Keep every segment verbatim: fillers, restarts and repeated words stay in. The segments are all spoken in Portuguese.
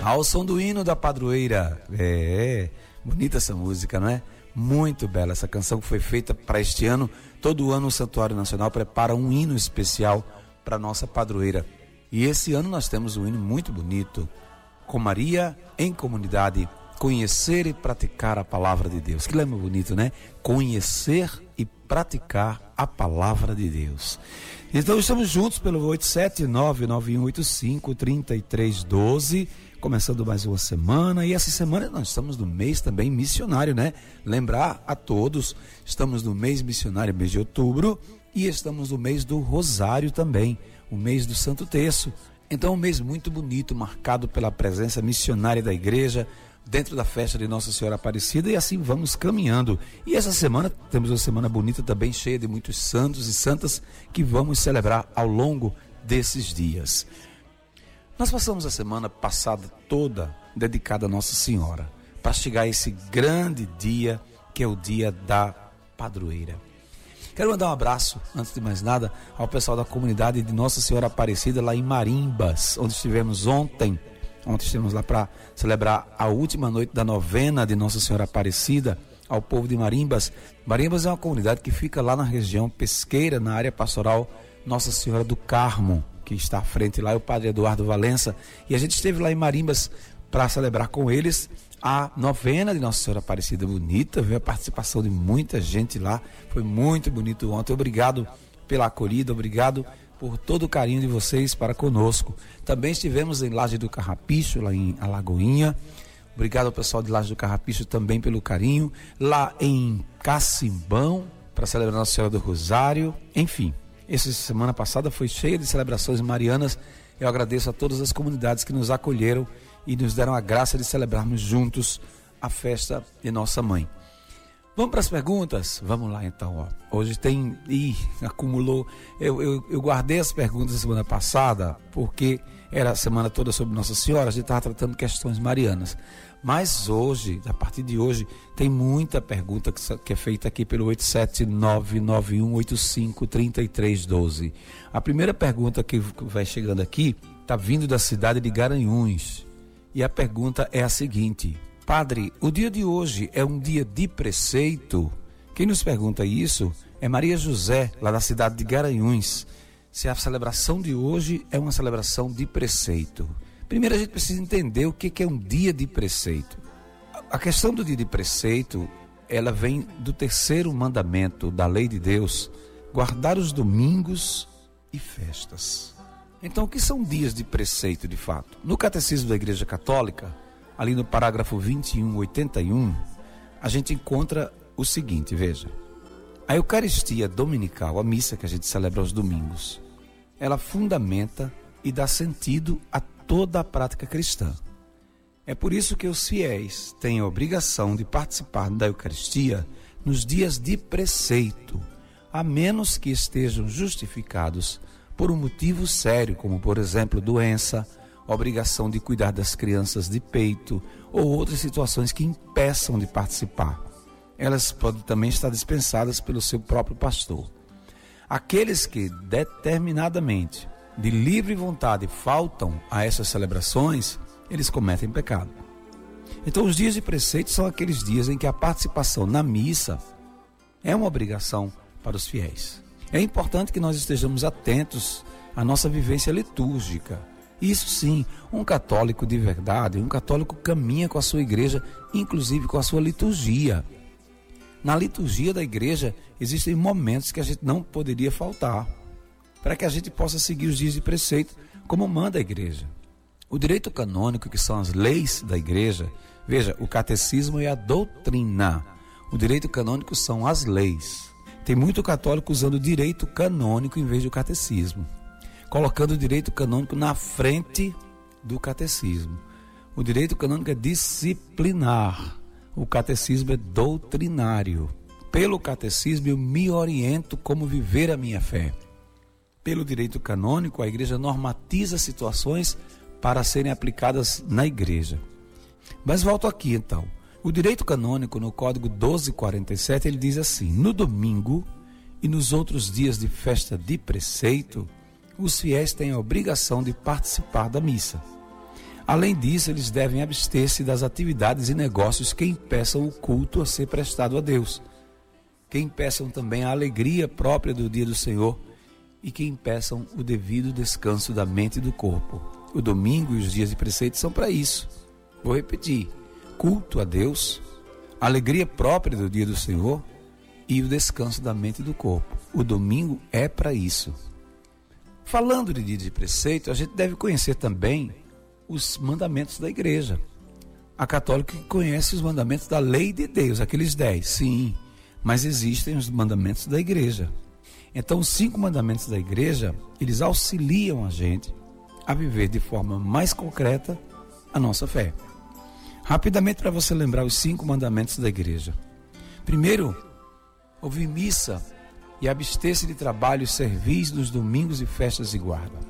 Ao som do hino da padroeira. É, bonita essa música, não é? Muito bela essa canção que foi feita para este ano. Todo ano o Santuário Nacional prepara um hino especial para nossa padroeira. E esse ano nós temos um hino muito bonito. Com Maria em comunidade, conhecer e praticar a palavra de Deus. Que lema bonito, né? Conhecer e praticar a palavra de Deus. Então estamos juntos pelo oito sete nove nove um oito cinco três três um dois, começando mais uma semana, e essa semana nós estamos no mês também missionário, né? Lembrar a todos, estamos no mês missionário, mês de outubro, e estamos no mês do Rosário também, o mês do Santo Terço. Então um mês muito bonito, marcado pela presença missionária da igreja, dentro da festa de Nossa Senhora Aparecida, e assim vamos caminhando. E essa semana temos uma semana bonita também, cheia de muitos santos e santas que vamos celebrar ao longo desses dias. Nós passamos a semana passada toda dedicada a Nossa Senhora, para chegar a esse grande dia que é o dia da padroeira. Quero mandar um abraço, antes de mais nada, ao pessoal da comunidade de Nossa Senhora Aparecida lá em Marimbas, onde estivemos ontem. Ontem estivemos lá para celebrar a última noite da novena de Nossa Senhora Aparecida ao povo de Marimbas. Marimbas é uma comunidade que fica lá na região pesqueira, na área pastoral Nossa Senhora do Carmo, que está à frente lá, é o padre Eduardo Valença. E a gente esteve lá em Marimbas para celebrar com eles a novena de Nossa Senhora Aparecida. Bonita, viu a participação de muita gente lá. Foi muito bonito ontem. Obrigado pela acolhida, obrigado por todo o carinho de vocês para conosco. Também estivemos em Laje do Carrapicho, lá em Alagoinha. Obrigado ao pessoal de Laje do Carrapicho também pelo carinho. Lá em Cacimbão, para celebrar Nossa Senhora do Rosário. Enfim, essa semana passada foi cheia de celebrações marianas. Eu agradeço a todas as comunidades que nos acolheram e nos deram a graça de celebrarmos juntos a festa de Nossa Mãe. Vamos para as perguntas? Vamos lá então, ó. Hoje tem... Ih, acumulou... Eu, eu, eu guardei as perguntas da semana passada, porque era a semana toda sobre Nossa Senhora, a gente estava tratando questões marianas. Mas hoje, a partir de hoje, tem muita pergunta que, que é feita aqui pelo oito sete nove nove um oito cinco três três um dois. A primeira pergunta que vai chegando aqui está vindo da cidade de Garanhuns. E a pergunta é a seguinte: Padre, o dia de hoje é um dia de preceito? Quem nos pergunta isso é Maria José, lá da cidade de Garanhuns. Se a celebração de hoje é uma celebração de preceito. Primeiro a gente precisa entender o que é um dia de preceito. A questão do dia de preceito, ela vem do terceiro mandamento da lei de Deus, guardar os domingos e festas. Então, o que são dias de preceito de fato? No Catecismo da Igreja Católica, ali no parágrafo vinte e um, oitenta e um, a gente encontra o seguinte, veja. A Eucaristia dominical, a missa que a gente celebra aos domingos, ela fundamenta e dá sentido a toda a prática cristã. É por isso que os fiéis têm a obrigação de participar da Eucaristia nos dias de preceito, a menos que estejam justificados por um motivo sério, como por exemplo doença, obrigação de cuidar das crianças de peito ou outras situações que impeçam de participar. Elas podem também estar dispensadas pelo seu próprio pastor. Aqueles que determinadamente, de livre vontade, faltam a essas celebrações, eles cometem pecado. Então os dias de preceito são aqueles dias em que a participação na missa é uma obrigação para os fiéis. É importante que nós estejamos atentos à nossa vivência litúrgica. Isso sim, um católico de verdade, um católico caminha com a sua igreja, inclusive com a sua liturgia. Na liturgia da igreja existem momentos que a gente não poderia faltar, para que a gente possa seguir os dias de preceito como manda a igreja. O direito canônico, que são as leis da igreja, veja, o catecismo é a doutrina, o direito canônico são as leis. Tem muito católico usando o direito canônico em vez do catecismo, colocando o direito canônico na frente do catecismo. O direito canônico é disciplinar, o catecismo é doutrinário. Pelo catecismo eu me oriento como viver a minha fé. Pelo direito canônico, a igreja normatiza situações para serem aplicadas na igreja. Mas volto aqui então. O direito canônico, no Código doze quarenta e sete, ele diz assim: no domingo e nos outros dias de festa de preceito, os fiéis têm a obrigação de participar da missa. Além disso, eles devem abster-se das atividades e negócios que impeçam o culto a ser prestado a Deus, que impeçam também a alegria própria do dia do Senhor e que impeçam o devido descanso da mente e do corpo. O domingo e os dias de preceito são para isso. Vou repetir: culto a Deus, alegria própria do dia do Senhor e o descanso da mente e do corpo. O domingo é para isso. Falando de dia de preceito, a gente deve conhecer também os mandamentos da igreja. A católica conhece os mandamentos da lei de Deus, aqueles dez, sim, mas existem os mandamentos da igreja. Então, os cinco mandamentos da igreja, eles auxiliam a gente a viver de forma mais concreta a nossa fé. Rapidamente, para você lembrar os cinco mandamentos da igreja. Primeiro, ouvir missa e abster-se de trabalhos servis nos domingos e festas de guarda.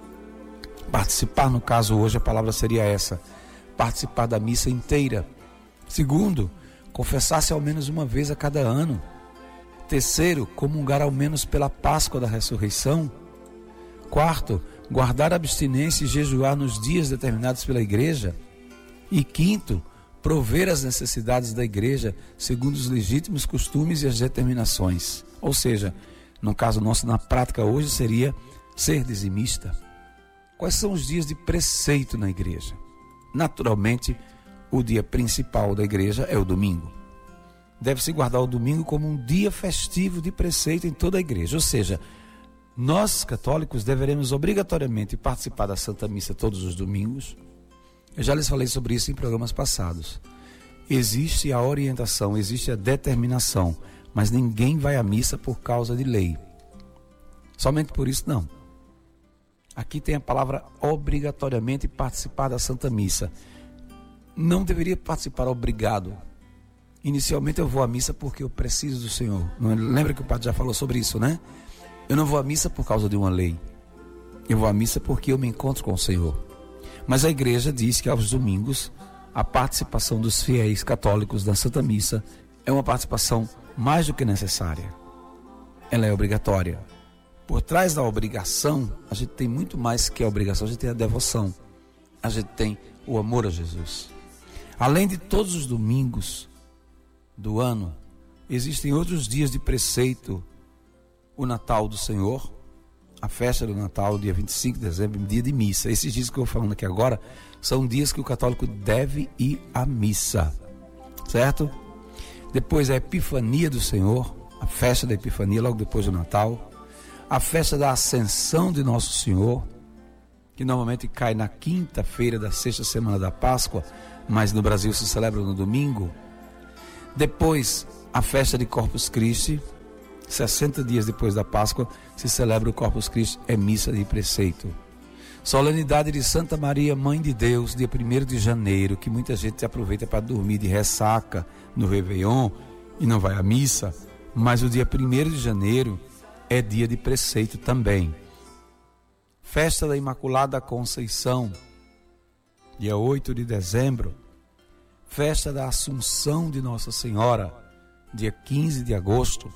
Participar, no caso hoje a palavra seria essa, participar da missa inteira. Segundo, confessar-se ao menos uma vez a cada ano. Terceiro, comungar ao menos pela Páscoa da Ressurreição. Quarto, guardar abstinência e jejuar nos dias determinados pela igreja. E quinto, prover as necessidades da igreja segundo os legítimos costumes e as determinações. Ou seja, no caso nosso, na prática hoje, seria ser dizimista. Quais são os dias de preceito na igreja? Naturalmente, o dia principal da igreja é o domingo. Deve-se guardar o domingo como um dia festivo de preceito em toda a igreja. Ou seja, nós católicos deveremos obrigatoriamente participar da Santa Missa todos os domingos. Eu já lhes falei sobre isso em programas passados. Existe a orientação, existe a determinação, mas ninguém vai à missa por causa de lei. Somente por isso, não. Aqui tem a palavra obrigatoriamente participar da Santa Missa. Não deveria participar obrigado. Inicialmente eu vou à missa porque eu preciso do Senhor. Não, lembra que o padre já falou sobre isso, né? Eu não vou à missa por causa de uma lei. Eu vou à missa porque eu me encontro com o Senhor. Mas a igreja diz que aos domingos a participação dos fiéis católicos na Santa Missa é uma participação mais do que necessária. Ela é obrigatória. Por trás da obrigação, a gente tem muito mais que a obrigação, a gente tem a devoção, a gente tem o amor a Jesus. Além de todos os domingos do ano, existem outros dias de preceito: o Natal do Senhor, a festa do Natal, dia vinte e cinco de dezembro, dia de missa. Esses dias que eu estou falando aqui agora são dias que o católico deve ir à missa, certo? Depois a Epifania do Senhor, a festa da Epifania, logo depois do Natal. A festa da Ascensão de Nosso Senhor, que normalmente cai na quinta-feira da sexta semana da Páscoa, mas no Brasil se celebra no domingo. Depois, a festa de Corpus Christi, sessenta dias depois da Páscoa, se celebra o Corpus Christi, é missa de preceito. Solenidade de Santa Maria, Mãe de Deus, dia primeiro de janeiro, que muita gente aproveita para dormir de ressaca no Réveillon e não vai à missa, mas o dia primeiro de janeiro é dia de preceito também. Festa da Imaculada Conceição, dia oito de dezembro. Festa da Assunção de Nossa Senhora, dia quinze de agosto.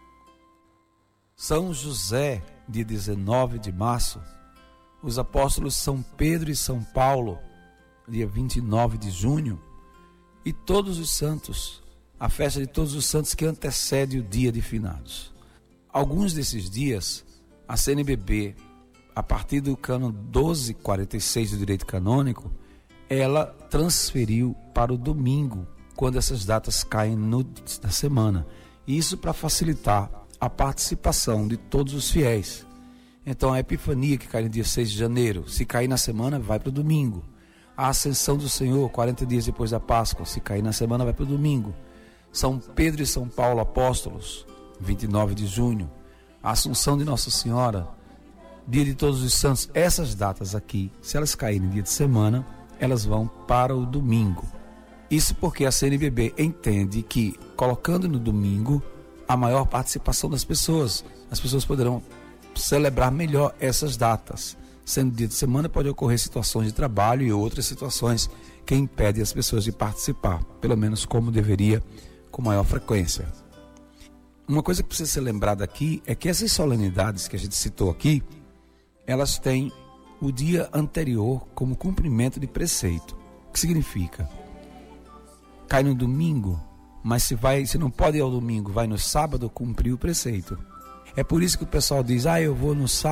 São José, dia dezenove de março. Os apóstolos São Pedro e São Paulo, dia vinte e nove de junho. E todos os santos, a festa de todos os santos que antecede o dia de finados. Alguns desses dias, a C N B B, a partir do cano doze quarenta e seis do direito canônico, ela transferiu para o domingo, quando essas datas caem no, na semana. Isso para facilitar a participação de todos os fiéis. Então a Epifania, que cai no dia seis de janeiro, se cair na semana, vai para o domingo. A Ascensão do Senhor, quarenta dias depois da Páscoa, se cair na semana, vai para o domingo. São Pedro e São Paulo apóstolos, vinte e nove de junho. A Assunção de Nossa Senhora, dia de todos os santos. Essas datas aqui, se elas caírem no dia de semana, elas vão para o domingo. Isso porque a C N B B entende que, colocando no domingo, a maior participação das pessoas, as pessoas poderão celebrar melhor essas datas. Sendo dia de semana, pode ocorrer situações de trabalho e outras situações que impedem as pessoas de participar, pelo menos como deveria, com maior frequência. Uma coisa que precisa ser lembrada aqui é que essas solenidades que a gente citou aqui, elas têm o dia anterior como cumprimento de preceito. O que significa? Cai no domingo, mas se vai, se não pode ir ao domingo, vai no sábado cumprir o preceito. É por isso que o pessoal diz, ah, eu vou no sábado